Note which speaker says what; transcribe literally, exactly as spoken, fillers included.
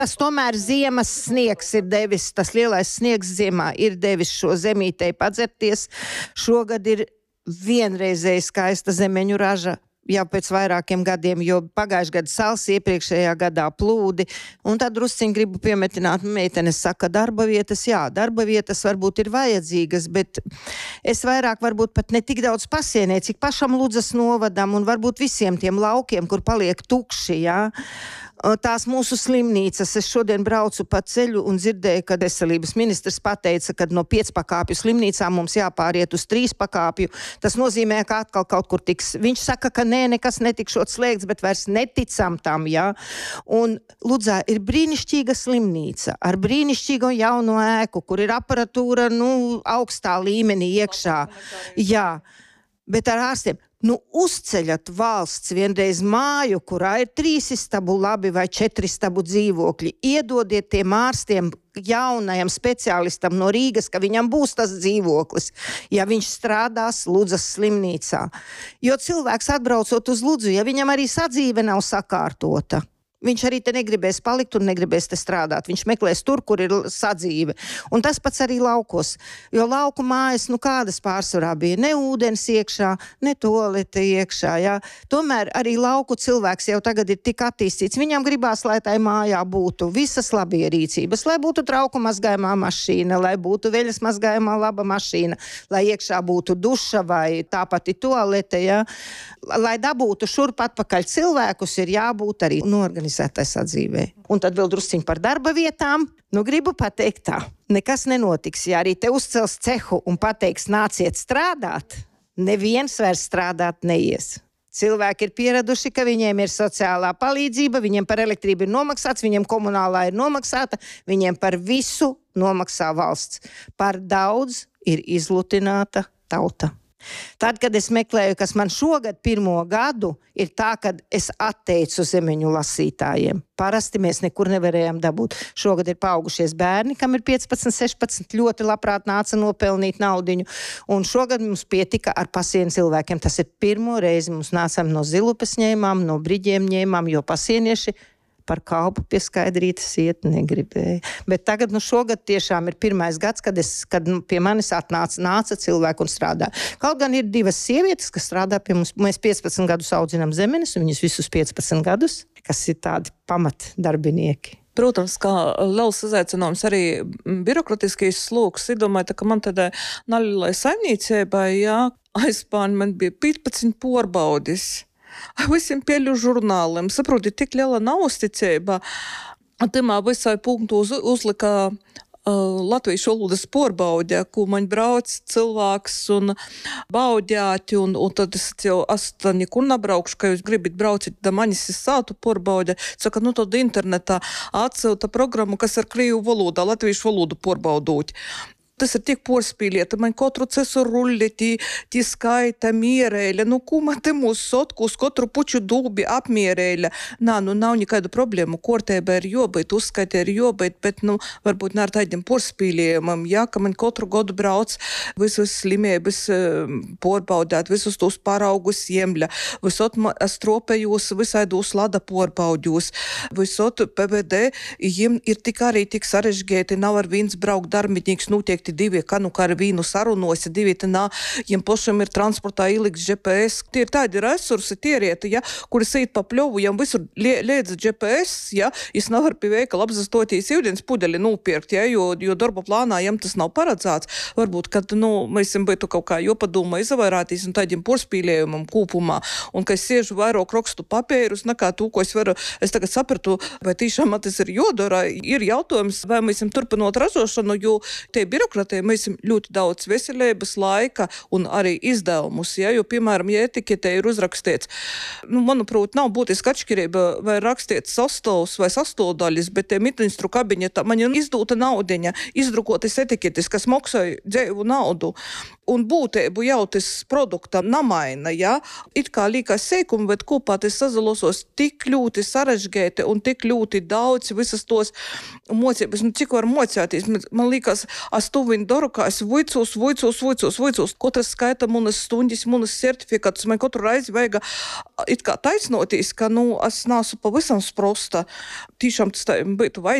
Speaker 1: Tas tomēr ziemas sniegs ir devis, tas lielais sniegs ziemā ir devis šo zemītei padzerties. Šogad ir vienreizēji skaista zemeņu raža jau pēc vairākiem gadiem, jo pagājuši gadu sals, iepriekšējā gadā plūdi, un tad drusciņi gribu piemetināt, meitenes saka, darba vietas, jā, darba vietas varbūt ir vajadzīgas, bet es vairāk varbūt pat ne tik daudz pasienē, cik pašam Ludzas novadam un varbūt visiem tiem laukiem, kur paliek tukši, jā. Tās mūsu slimnīcas, es šodien braucu pa ceļu un dzirdēju, kad veselības ministrs pateica, ka no piecpakāpju slimnīcām mums jāpāriet uz trīspakāpju. Tas nozīmē, ka atkal kaut kur tiks. Viņš saka, ka nē, nekas netikšot slēgts, bet vairs neticam tam, jā. Un Ludzā ir brīnišķīga slimnīca ar brīnišķīgo jauno ēku, kur ir aparatūra, nu, augstā līmenī iekšā. Jā, bet ar ārstiem. Nu, uzceļat valsts vienreiz māju, kurā ir trīs istabu labi vai četri istabu dzīvokļi. Iedodiet tiem ārstiem jaunajam speciālistam no Rīgas, ka viņam būs tas dzīvoklis, ja viņš strādās Ludzas slimnīcā. Jo cilvēks atbraucot uz Ludzu, ja viņam arī sadzīve nav sakārtota, viņš arī te negribēs palikt un negribēs te strādāt. Viņš meklēs tur, kur ir sadzīve. Un tas pats arī laukos. Jo lauku mājas, nu kādas pārsvarā bija? Ne ūdens iekšā, ne toalete iekšā, jā. Tomēr arī lauku cilvēks jau tagad ir tik attīstīts. Viņam gribās, lai tai mājā būtu visas labierīcības, lai būtu trauku mazgājumā mašīna, lai būtu veļas mazgājumā laba mašīna, lai iekšā būtu duša vai tāpat ir toalete, jā. Lai dabūtu šurp atpakaļ cilvēkus, ir jābūt arī norganizētai sadzīvē. Un tad vēl drusciņ par darba vietām. Nu, gribu pateikt tā, nekas nenotiks. Ja arī te uzcels cehu un pateiks, nāciet strādāt, neviens vairs strādāt neies. Cilvēki ir pieraduši, ka viņiem ir sociālā palīdzība, viņiem par elektrību ir nomaksāts, viņiem komunālā ir nomaksāta, viņiem par visu nomaksā valsts. Par daudz ir izlutināta tauta. Tad, kad es meklēju, kas man šogad pirmo gadu, ir tā, kad es atteicu zemeņu lasītājiem. Parasti mēs nekur nevarējām dabūt. Šogad ir paaugušies bērni, kam ir piecpadsmit, sešpadsmit, ļoti labprāt nāca nopelnīt naudiņu. Un šogad mums pietika ar pasienu cilvēkiem. Tas ir pirmo reizi mums nācām no Zilupes ņēmām, no Briģiem ņēmām, jo pasienieši par kalpu pie Skaidrītes iet negribēja. Bet tagad, nu šogad tiešām ir pirmais gads, kad, es, kad nu, pie manis atnāca nāca cilvēku un strādā. Kaut gan ir divas sievietes, kas strādā pie mums. Mēs piecpadsmit gadus audzinām zemenes, un viņas visus piecpadsmit gadus, kas ir tādi pamatdarbinieki.
Speaker 2: Protams, kā liels izaicinājums arī birokratiskais slūks. Es domāju, ka man tādā nelielai saimniecībai, jā, aizpāni man bija piecpadsmit porbaudis. Visiem pieļu žurnāliem. Saproti, tik liela nav uzticība. Timā visai punktu uz, uzlika uh, latviešu valodas porbaudē, ko man brauc cilvēks un baudēti, un, un tad es jau esmu nekur nebraukšu, ka jūs gribat braucīt, da manis es sātu porbaudē. Saka, nu tad internetā atsilta programmu, kas ar krievu valodā, latviešu valodu porbaudūt. Tas ir tik porspīlieta, man katru cesu rulli, tī, tī skaita, mierēļa, nu, ko man te mūsu sotku, uz katru puču dūbi apmierēļa. Nā, nu, nav nekādu problēmu, kortēba ir jobūt, uzskaita ir jobūt, bet, nu, varbūt ne ar tādiem porspīlējumam, jā, ka man katru godu brauc visus slimības porbaudēt, visus tos paraugus jemļa, visot stropējos, visaidūs lada porbaudjos, visot P V D, jiem ir tik arī tik sarežģēti, nav ar viens braukt darbinīgs, notiekti divi, ka nu kā ar vīnu sarunosi, divi te nā, jiem pošam ir transportā ieliks G P S. Tie ir tādi resursi, tie rieti, ja, kuri sīt pa pļovu, jiem visur liedz G P S, ja, jis nevar pie veikala apzastotīs ūdens pudeļi nopirkt, ja, jo, jo darba plānā jiem tas nav paredzēts. Varbūt, kad, nu, mēs jiem būtu kaut kā jopadūma izavairātīs un tādiem porspīlējumam kūpumā, un ka es siežu vairāk rakstu papērus, nekā tū, ko es varu, es tagad sapratu, vai tīšām tas ir jodara, ir jautājums, vai mēs jiem turpinot ražošanu, jo tie birokrāti mēs esam ļoti daudz veselības laika un arī izdevumus, ja, jo, piemēram, ja etiketē ir uzrakstīts, nu, manuprāt, nav būtiski atšķirība, vai rakstīts sastāvs vai sastāvdaļas, bet te mitministru kabinetā man ir izdota naudiņa, izdrukotas etiketes, kas maksāja dzēvu naudu. un būtību jau tas produktam namaina, ja? It kā līkās seikumu, bet kopā tas sazalosos tik ļoti sarežģēti un tik ļoti daudz visas tos mocības, nu cik var mocēties. Man līkās, es tuvinu daru, kā es vuicos, vuicos, vuicos, vuicos, katrs skaita munas stundas, munas certifikātus, man katru reizi vajag it kā taisnoties, ka, nu, es nāsu pavisam sprosta. Tiešām tas tā būtu vajag.